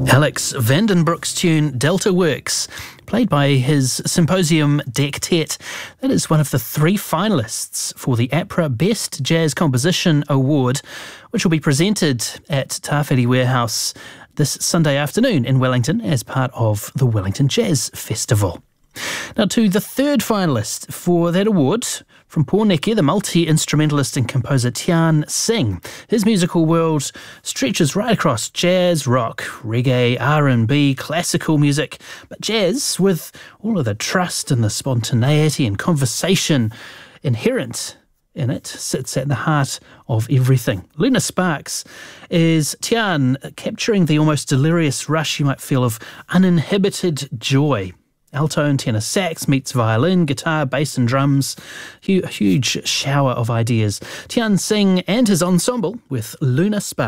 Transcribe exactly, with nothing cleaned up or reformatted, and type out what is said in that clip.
Alex Vandenbroek's tune Delta Works, played by his Symposium Dectet. That is one of the three finalists for the APRA Best Jazz Composition Award, which will be presented at Tawhiri Warehouse this Sunday afternoon in Wellington as part of the Wellington Jazz Festival. Now to the third finalist for that award, from Pōneke, the multi-instrumentalist and composer Tian Singh. His musical world stretches right across jazz, rock, reggae, R and B, classical music, but jazz with all of the trust and the spontaneity and conversation inherent in it sits at the heart of everything. Luna Sparks is Tian capturing the almost delirious rush you might feel of uninhibited joy. Alto and tenor sax meets violin, guitar, bass and drums. A huge shower of ideas. Tian Singh and his ensemble with Luna Sparks.